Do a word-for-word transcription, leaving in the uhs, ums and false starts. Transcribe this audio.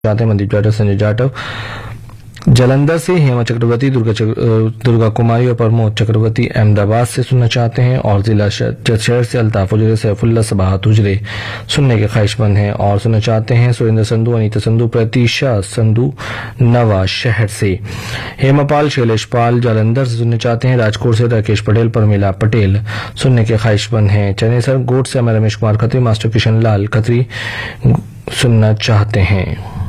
चाहते हैं मनदीप जाटव, संजय जाटव। जालंधर से हेमा चक्रवर्ती, दुर्गा चक, दुर्गा कुमारी और प्रमोद चक्रवर्ती अहमदाबाद से सुनना चाहते हैं। और जिला शहर से अल्ताफ उजरे, सैफुल्ला, सबाहत उजरे सुनने के ख्वाहिशमंद हैं और सुनना चाहते हैं। सुरेंद्र संधू, अनीता संधू, प्रतीशा संधू नवा शहर से। हेमापाल, शैलेश पाल जालंधर से सुनना चाहते हैं। राजकोट से राकेश पटेल, परमिला पटेल सुनने के ख्वाहिशमंद हैं। चनेसर गोट से रमेश कुमार खत्री, मास्टर किशन लाल खत्री सुनना चाहते हैं।